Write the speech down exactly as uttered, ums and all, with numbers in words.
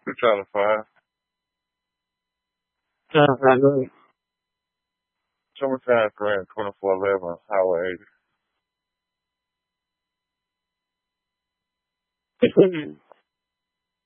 We're trying to find. Uh, Summertime Grant, twenty-four eleven, Highway eighty.